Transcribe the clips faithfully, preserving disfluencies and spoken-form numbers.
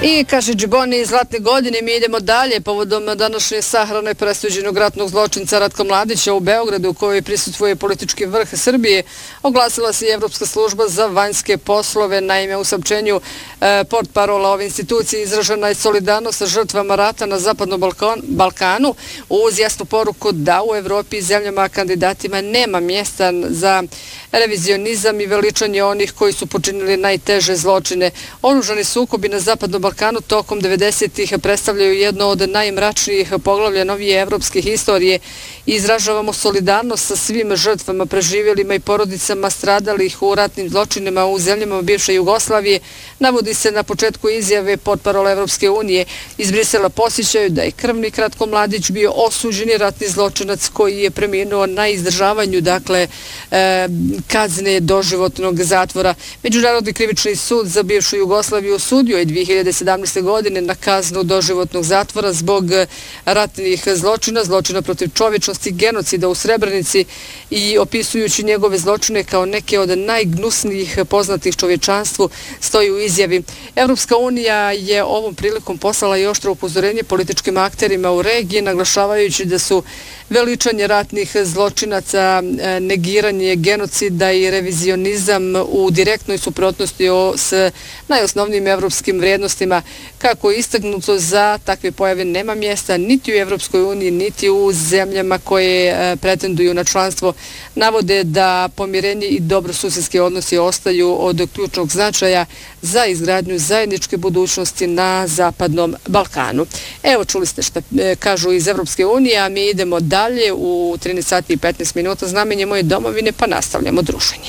I kaže Džiboni, zlatne godine, mi idemo dalje povodom današnje sahrane presuđenog ratnog zločinca Ratka Mladića u Beogradu, u kojoj prisustvuje politički vrh Srbije. Oglasila se i Evropska služba za vanjske poslove. Naime, u saopštenju e, portparola ove institucije izražena je solidarnost sa žrtvama rata na Zapadnom Balkan, Balkanu uz jasnu poruku da u Evropi i zemljama kandidatima nema mjesta za revizionizam i veličanje onih koji su počinili najteže zločine. Oružani sukobi na Zapadnom Balkanu tokom devedesetih predstavljaju jedno od najmračnijih poglavlja novije evropske historije i izražavamo solidarnost sa svim žrtvama, preživjelima i porodicama stradalih u ratnim zločinima u zemljama bivše Jugoslavije, navodi se na početku izjave portparola Evropske unije. Iz Brisela posjećaju da je krvnik Ratko Mladić bio osuđeni ratni zločinac koji je preminuo na izdržavanju, dakle, e, kazne doživotnog zatvora. Međunarodni krivični sud za bivšu Jugoslaviju osudio je dvije hiljade sedamnaeste. godine na kaznu doživotnog zatvora zbog ratnih zločina, zločina protiv čovječnosti, genocida u Srebrenici i opisujući njegove zločine kao neke od najgnusnijih poznatih čovječanstvu, stoji u izjavi. Evropska unija je ovom prilikom poslala i oštro upozorenje političkim akterima u regiji, naglašavajući da su veličanje ratnih zločinaca, negiranje genocida i revizionizam u direktnoj suprotnosti s najosnovnijim evropskim vrijednostima. Kako je istaknuto, za takve pojave nema mjesta niti u Evropskoj uniji, niti u zemljama koje pretenduju na članstvo. Navode da pomirenje i dobrosusjedski odnosi ostaju od ključnog značaja za izgradnju zajedničke budućnosti na Zapadnom Balkanu. Evo, čuli ste što kažu iz Evropske unije, a mi idemo dalje u trinaest sati i petnaest minuta. Znamenje moje domovine, pa nastavljamo druženje.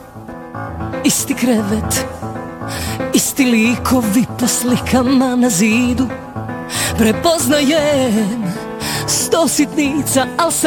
Isti krevet, isti likovi po slikama na zidu, prepoznajem sto sitnica, al sad